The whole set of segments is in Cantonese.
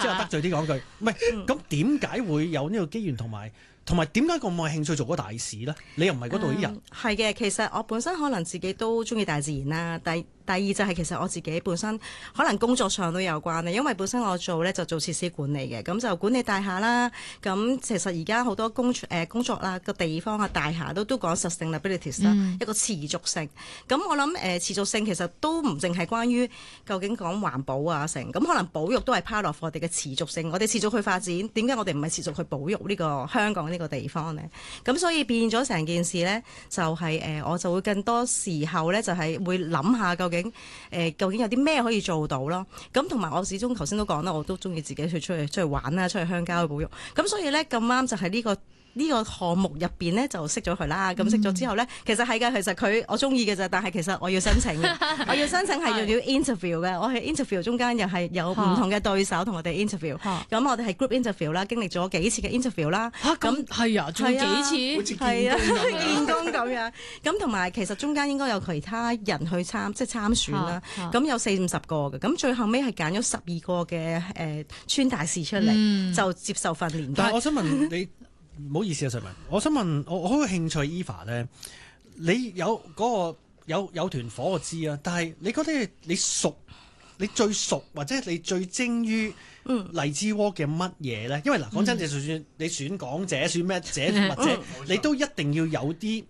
即係得罪啲講句，唔係咁點解會有呢個機緣同埋點解咁有興趣做嗰大使咧？你又唔係嗰度啲人？ 係嘅，其實我本身可能自己都中意大自然啦。第二就係其實我自己本身可能工作上都有關，因為本身我做咧就做設施管理嘅，咁就管理大廈啦。咁其實而家好多工作啦個地方啊大廈都講 sustainability 啦，一個持續性。咁我諗持續性其實都唔淨係關於究竟講環保啊成，咁可能保育都係 part of 我哋嘅持續性。我哋持續去發展，點解我哋唔係持續去保育呢個香港呢個地方呢？咁所以變咗成件事呢，就係我就會更多時候呢，就係會諗下究竟有啲咩可以做到咯？咁同埋我始終頭先都講啦，我都中意自己出去玩啦，出去鄉郊去保育。咁所以咧咁啱就係呢個項目入邊咧就識咗佢啦。咁識咗之後咧，其實係嘅，其實我中意嘅啫。但係其實我要申請嘅，我要申請係要 interview 嘅。我喺 interview 中間又係有唔同嘅對手同我哋 interview。咁我哋係 group interview 啦，經歷咗幾次嘅 interview 啦。 咁係啊，仲幾次？ 係啊，見工咁樣。咁同埋其實中間應該有其他人去參選啦。咁有40-50個嘅。咁最後尾係揀咗12個嘅村大使出嚟，就接受訓練。 但係我想問你。唔好意思啊，瑞文，我想問我好有興趣 Eva 咧，你有嗰個有團火我知啊，但係你覺得你最熟或者你最精於荔枝窩嘅乜嘢咧？因為嗱講真，就算你選港姐選咩姐或者你都一定要有啲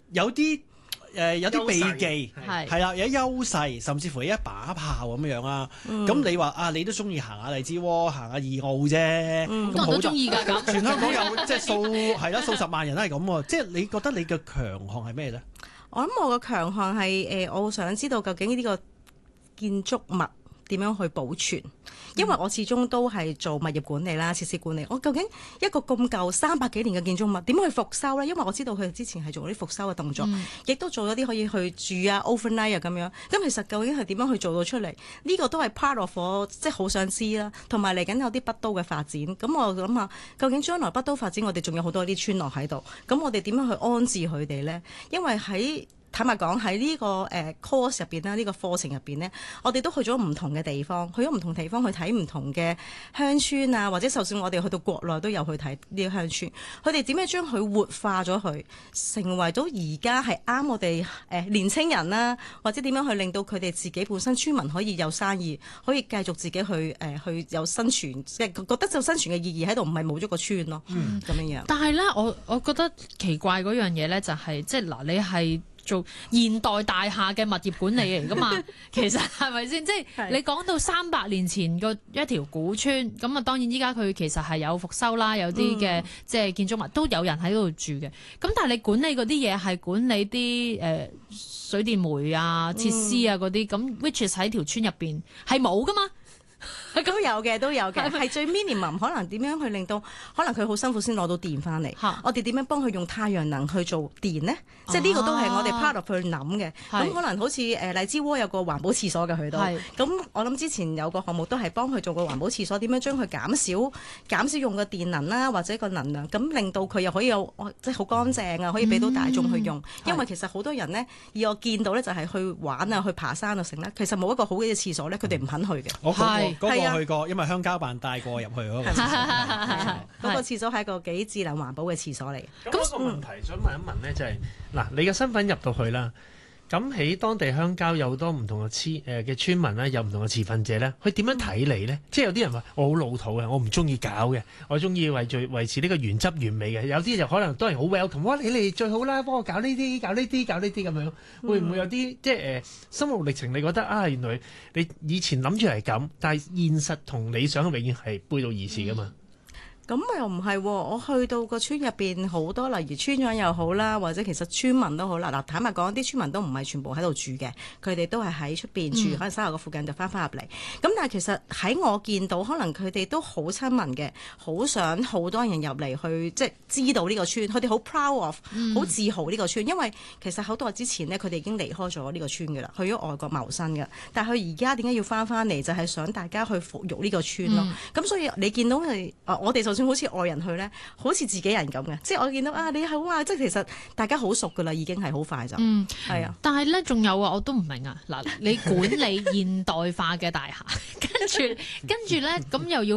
秘技係啦，有啲優勢，甚至乎有一把炮咁樣啊。咁你話啊，你都中意行下荔枝窩，行下二澳啫。 咁我都中意㗎。咁全香港有即係數十萬人都係咁喎。即係你覺得你嘅強項係咩咧？ 我諗我嘅強項係我想知道究竟呢個建築物點樣去保存。因為我始終都係做物業管理啦、設施管理，我究竟一個咁舊300幾年嘅建築物點樣去復修呢？因為我知道佢哋之前係做啲復修嘅動作，亦都做咗啲可以去住啊、overnight 啊咁樣。咁其實究竟係點樣去做到出嚟？呢個都係 part of 我即係好想知啦。同埋嚟緊有啲北都嘅發展，咁我諗下究竟將來北都發展，我哋仲有好多啲村落喺度，咁我哋點樣去安置佢哋呢？因為坦白講喺呢個course 入邊啦，呢個課程入邊呢，我哋都去咗唔同嘅地方，去睇唔同嘅鄉村啊，或者就算我哋去到國內都有去睇呢個鄉村，佢哋點樣將佢活化咗佢，成為到而家係啱我哋年青人啦，或者點樣去令到佢哋自己本身村民可以有生意，可以繼續自己去有生存，即係覺得就生存嘅意義喺度，唔係冇咗個村咯，咁樣樣。 但係咧，我覺得奇怪嗰樣嘢咧，就係即係嗱，你係做現代大廈嘅物業管理嚟㗎嘛？其實係咪先？即係你講到300年前個一條古村，咁啊當然依家佢其實係有復修啦，有啲嘅即係建築物都有人喺度住嘅。咁但係你管理嗰啲嘢係管理啲水電煤啊、設施啊嗰啲，咁 which is 喺條村入邊係冇㗎嘛？ 都有嘅，係最 minimum 可能點樣去令到可能佢好辛苦先攞到電翻嚟，我哋點樣幫佢用太陽能去做電呢？即係呢個都係我哋 part of 去諗嘅。咁可能好似荔枝窩有個環保廁所嘅佢都，咁我諗之前有個項目都係幫佢做個環保廁所，點樣將佢減少用個電能啦，或者個能量，咁令到佢又可以有即係好乾淨啊，可以俾到大眾去用。因為其實好多人呢，以我見到呢，就係去玩啊、去爬山啊成咧，其實冇一個好嘅廁所呢，佢哋唔肯去嘅。 我去過，因為鄉郊辦帶過入去嗰個廁所。 嗰個廁所係一個幾智能環保嘅廁所嚟嘅。 咁嗰個問題想問一問咧，就係嗱，你嘅身份入到去啦，咁喺當地鄉郊有好多唔同嘅村民咧，有唔同嘅持份者咧，佢點樣睇你咧？即係有啲人話我好老土嘅，我唔中意搞嘅，我中意維持呢個原汁原味嘅。有啲就可能都係好 welcome，哇！你嚟最好啦，幫我搞呢啲咁樣，會唔會有啲即係心路歷程？你覺得啊，原來你以前諗住係咁，但係現實同理想永遠係背道而馳噶嘛？ 咁又唔係喎，我去到個村入邊好多，例如村長又好啦，或者其實村民都好啦。嗱，坦白講，啲村民都唔係全部喺度住嘅，佢哋都係喺出邊住，可能沙頭角附近就翻入嚟。咁但係其實喺我見到，可能佢哋都好親民嘅，好想好多人入嚟去即係知道呢個村，佢哋好 proud of，好自豪呢個村，因為其實好多日之前呢，佢哋已經離開咗呢個村㗎啦，去咗外國謀生㗎。但係佢而家點解要翻嚟？就係想大家去復育呢個村咯。咁所以你見到係我哋就好似外人去咧，好似自己人咁嘅，即係我見到啊，你好啊，即係其實大家好熟噶啦，已經係好快就，係啊。 但係咧，仲有啊，我都唔明啊。嗱，你管理現代化嘅大廈，跟住咧，咁又要